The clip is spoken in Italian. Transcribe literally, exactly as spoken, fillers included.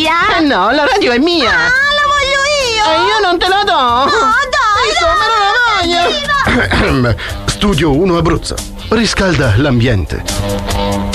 sia? Eh no, la radio è mia. Ah, la voglio io. E io non te la do. No, dai, Insomma, non la voglio. Studio uno Abruzzo. Riscalda l'ambiente.